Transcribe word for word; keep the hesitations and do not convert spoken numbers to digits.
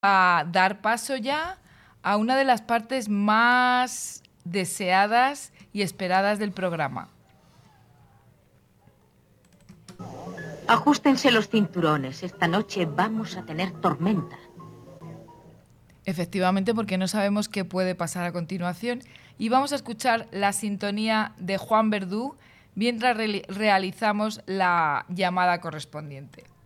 a dar paso ya a una de las partes más deseadas y esperadas del programa. Ajustense los cinturones. Esta noche vamos a tener tormenta. Efectivamente, porque no sabemos qué puede pasar a continuación. Y vamos a escuchar la sintonía de Juan Verdú mientras re- realizamos la llamada correspondiente.